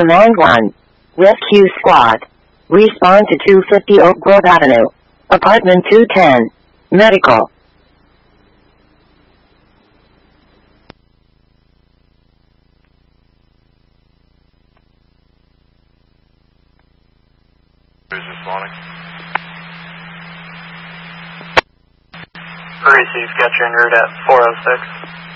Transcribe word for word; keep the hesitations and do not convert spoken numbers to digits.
Command one. Rescue Squad. Respond to two fifty Oak Grove Avenue. Apartment two ten. Medical. Who's responding? Receive, got you en route at four oh six.